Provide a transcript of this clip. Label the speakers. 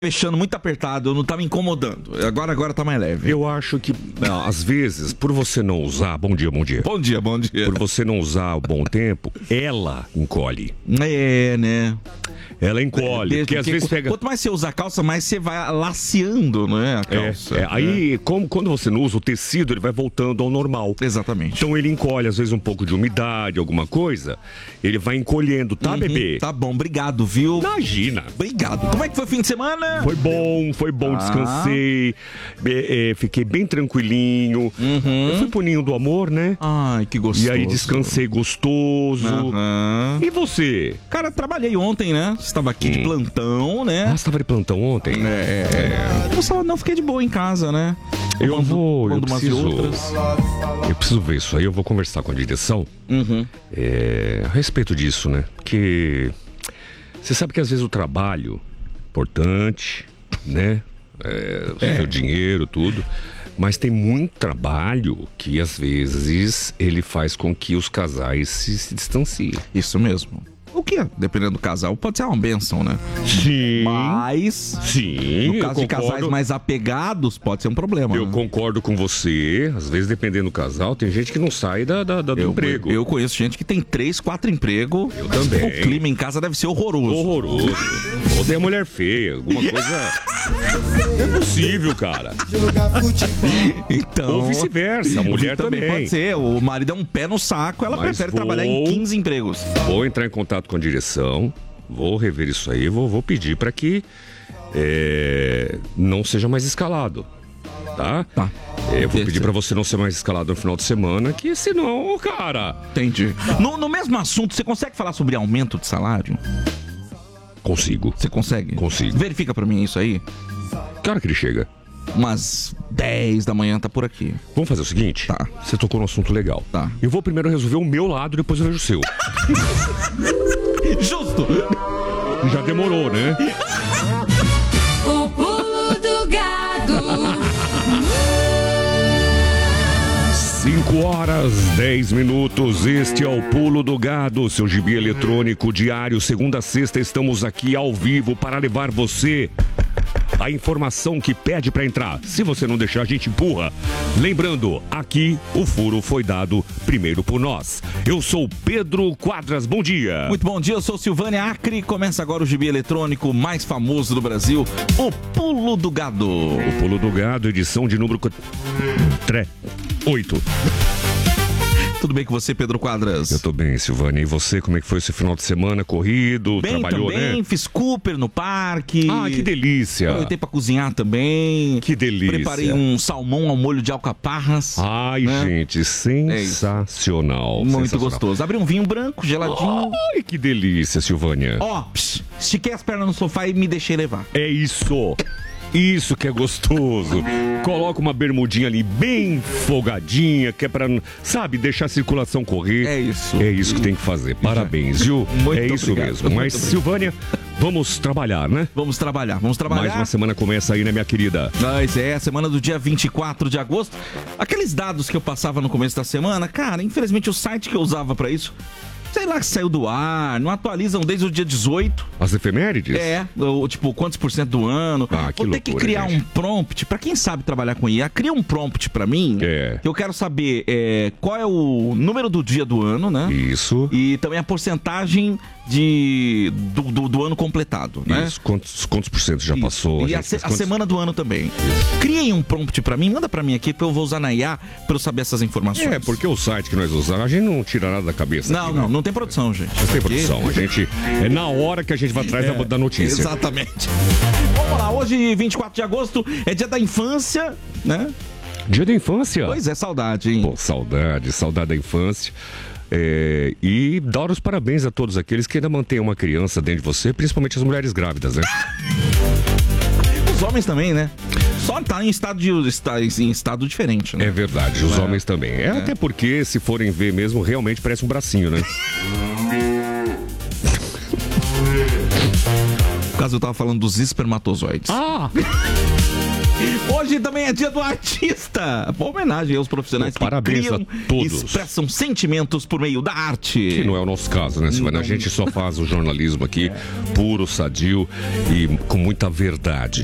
Speaker 1: fechando muito apertado, não tá me incomodando. Agora tá mais leve.
Speaker 2: Eu acho que, às vezes, por você não usar... Bom dia.
Speaker 1: Bom dia.
Speaker 2: Por você não usar o bom tempo, ela encolhe.
Speaker 1: É, né?
Speaker 2: Ela encolhe, porque às vezes pega...
Speaker 1: Quanto mais você usa a calça, mais você vai laceando, não é, a calça.
Speaker 2: Aí, quando você não usa o tecido, ele vai voltando ao normal.
Speaker 1: Exatamente.
Speaker 2: Então ele encolhe, às vezes um pouco de umidade, alguma coisa, ele vai encolhendo, tá, bebê?
Speaker 1: Tá bom, obrigado, viu?
Speaker 2: Imagina.
Speaker 1: Obrigado. Como é que foi o fim de semana?
Speaker 2: Foi bom, descansei, fiquei bem tranquilinho. Eu fui pro Ninho do Amor, né?
Speaker 1: Ai, que gostoso.
Speaker 2: E aí descansei gostoso. E você?
Speaker 1: Cara, trabalhei ontem, né? Você estava aqui de plantão, né?
Speaker 2: Ah, você estava de plantão ontem?
Speaker 1: Eu não fiquei de boa em casa, né?
Speaker 2: Eu preciso ver isso aí, eu vou conversar com a direção a respeito disso, né? Porque você sabe que às vezes o trabalho é importante, né? Seu dinheiro, tudo. Mas tem muito trabalho que às vezes ele faz com que os casais se distanciem.
Speaker 1: Isso mesmo. O que, dependendo do casal, pode ser uma bênção, né?
Speaker 2: Sim.
Speaker 1: Mas, no caso de casais mais apegados, pode ser um problema.
Speaker 2: Eu concordo com você. Às vezes, dependendo do casal, tem gente que não sai do emprego.
Speaker 1: Eu conheço gente que tem 3, 4 empregos.
Speaker 2: Eu também.
Speaker 1: O clima em casa deve ser horroroso.
Speaker 2: Ou tem a mulher feia, alguma coisa... Não é possível, cara.
Speaker 1: Então,
Speaker 2: ou vice-versa, a mulher também.
Speaker 1: Pode ser, o marido é um pé no saco, ela prefere trabalhar em 15 empregos.
Speaker 2: Vou entrar em contato com a direção, vou rever isso aí, vou pedir para que não seja mais escalado, tá? Eu vou pedir para você não ser mais escalado no final de semana, que senão, cara...
Speaker 1: Entendi. No mesmo assunto, você consegue falar sobre aumento de salário?
Speaker 2: Consigo.
Speaker 1: Você consegue?
Speaker 2: Consigo.
Speaker 1: Verifica pra mim isso aí.
Speaker 2: Que hora que ele chega?
Speaker 1: Umas 10 da manhã, tá por aqui.
Speaker 2: Vamos fazer o seguinte?
Speaker 1: Tá.
Speaker 2: Você tocou num assunto legal.
Speaker 1: Tá.
Speaker 2: Eu vou primeiro resolver o meu lado, depois eu vejo o seu.
Speaker 1: Justo!
Speaker 2: Já demorou, né?
Speaker 3: O pulo do gado.
Speaker 2: 5h10. Este é o Pulo do Gado, seu gibi eletrônico diário. Segunda a sexta estamos aqui ao vivo para levar você a informação que pede para entrar. Se você não deixar, a gente empurra. Lembrando, aqui o furo foi dado primeiro por nós. Eu sou Pedro Quadras, bom dia.
Speaker 1: Muito bom dia, eu sou Silvânia Acre. Começa agora o gibi eletrônico mais famoso do Brasil, o Pulo do Gado.
Speaker 2: O Pulo do Gado, edição de número 8.
Speaker 1: Tudo bem com você, Pedro Quadras?
Speaker 2: Eu tô bem, Silvânia. E você, como é que foi esse final de semana? Corrido,
Speaker 1: bem,
Speaker 2: trabalhou,
Speaker 1: também,
Speaker 2: né?
Speaker 1: Fiz Cooper no parque.
Speaker 2: Ah, que delícia.
Speaker 1: Aproveitei pra cozinhar também.
Speaker 2: Que delícia.
Speaker 1: Preparei um salmão ao molho de alcaparras.
Speaker 2: Ai, né? Gente, sensacional.
Speaker 1: Muito gostoso. Abri um vinho branco, geladinho.
Speaker 2: Ai, que delícia, Silvânia.
Speaker 1: Estiquei as pernas no sofá e me deixei levar.
Speaker 2: É isso. Isso que é gostoso. Coloca uma bermudinha ali bem folgadinha, que é pra, sabe, deixar a circulação correr.
Speaker 1: É isso.
Speaker 2: É isso que tem que fazer. Parabéns, viu?
Speaker 1: Muito
Speaker 2: isso
Speaker 1: obrigado.
Speaker 2: mesmo. Mas, Silvânia, vamos trabalhar, né?
Speaker 1: Vamos trabalhar.
Speaker 2: Mais uma semana começa aí, né, minha querida?
Speaker 1: Mas a semana do dia 24 de agosto. Aqueles dados que eu passava no começo da semana, cara, infelizmente o site que eu usava pra isso, sei lá, que saiu do ar, não atualizam desde o dia 18.
Speaker 2: As efemérides?
Speaker 1: Tipo, quantos por cento do ano.
Speaker 2: Que
Speaker 1: Vou ter que criar um prompt, pra quem sabe trabalhar com IA, cria um prompt pra mim, que eu quero saber qual é o número do dia do ano, né?
Speaker 2: Isso.
Speaker 1: E também a porcentagem do ano completado, né?
Speaker 2: Isso, quantos por cento já passou?
Speaker 1: E a semana do ano também. Isso. Criem um prompt pra mim, manda pra mim aqui, pra eu vou usar na IA pra eu saber essas informações.
Speaker 2: Porque o site que nós usamos, a gente não tira nada da cabeça.
Speaker 1: Não tem produção, gente.
Speaker 2: Não tem produção, a gente... É na hora que a gente vai atrás da notícia.
Speaker 1: Exatamente. Vamos lá, hoje, 24 de agosto, é dia da infância, né?
Speaker 2: Dia da infância?
Speaker 1: Pois é, saudade, hein?
Speaker 2: Pô, saudade da infância. E dar os parabéns a todos aqueles que ainda mantêm uma criança dentro de você, principalmente as mulheres grávidas, né?
Speaker 1: Os homens também, né? Só tá em estado diferente, né?
Speaker 2: É verdade, os homens também. Até porque, se forem ver mesmo, realmente parece um bracinho, né?
Speaker 1: No caso, eu tava falando dos espermatozoides. Hoje também é dia do artista. Boa homenagem aos profissionais que
Speaker 2: Parabéns
Speaker 1: criam
Speaker 2: a
Speaker 1: e
Speaker 2: todos.
Speaker 1: expressam sentimentos por meio da arte.
Speaker 2: Que não é o nosso caso, né, Silvana? A gente só faz o jornalismo aqui puro, sadio e com muita verdade.